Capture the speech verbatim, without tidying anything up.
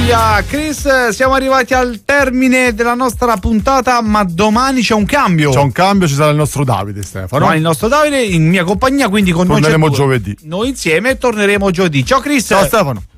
voglia. Chris, siamo arrivati al termine della nostra puntata, ma domani c'è un cambio. C'è un cambio, ci sarà il nostro Davide, Stefano. Domani il nostro Davide in mia compagnia, quindi con torneremo noi giovedì. Noi insieme torneremo giovedì. Ciao Chris. Ciao Stefano.